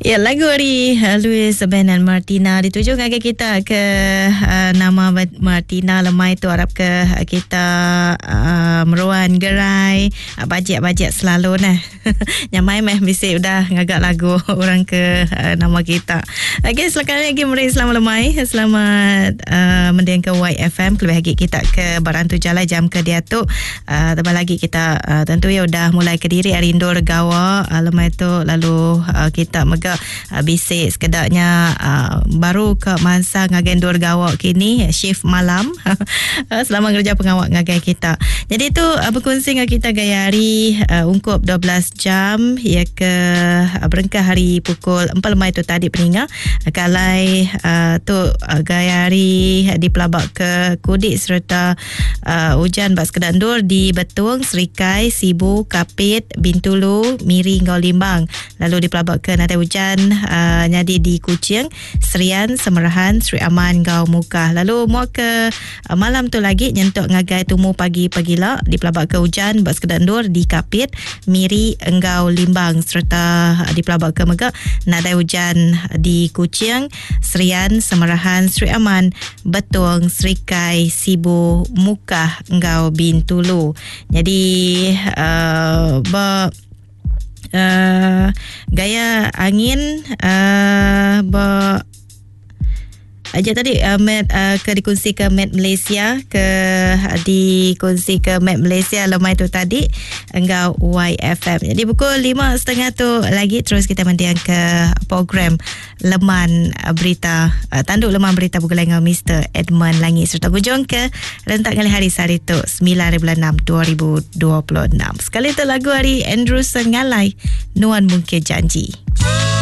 Ya, lagu hari Luis Ben dan Martina dituju ngagak kita ke nama Martina lemai tu harap ke kita meruan gerai bajet selalu nah. Nyamai meh bisik udah ngagak lagu orang ke nama kita. Okey, silakan lagi meri selamat lemai. Selamat mendengar ke YFM lebih lagi kita ke Barantu Jalai jam ke dia tu. Tambah lagi kita tentu ya udah mulai ke diri Arindo Regawa lemai tu lalu kita mega bisik sekedarnya baru ke masa ngagen dua gawak kini shift malam selama kerja pengawak ngagai kita. Jadi tu berkongsi dengan kita gaya hari ungkup 12 jam ya ke berengkah hari pukul 4 lemai tu tadi peninga kalai tu gaya hari di pelabak ke Kudik serta hujan bas kedandur di Betung, Serikai, Sibu, Kapit, Bintulu, Miri, Ngau Limbang. Lalu di pelabak ke Nadai Hujan nyadi di Kuching, Serian, Semerahan, Sri Aman, Ngau Mukah. Lalu mau ke malam tu lagi nyentuk ngagai tumu pagi-pagi lah di pelabak ke hujan bas kedandur di Kapit, Miri, Ngau Limbang serta di pelabak ke Megak Nadai Hujan di Kuching, Serian, Semerahan, Sri Aman, Betung, Serikai, Sibu, Mukah, Ngau Bintulu. Jadi gaya angin aja tadi Met ke dikongsi ke Met Malaysia ke dikongsi ke Met Malaysia lemai tu tadi Engau YFM. Jadi pukul 5.30 tu lagi terus kita mendiang ke program Leman Berita Tanduk Leman Berita pukul dengan Mr. Edmund Langi serta hujung ke rentak kali hari Sari tu 9/6/2026. Sekali tu lagu hari Andrew Sengalai Nuan Mungkin Janji.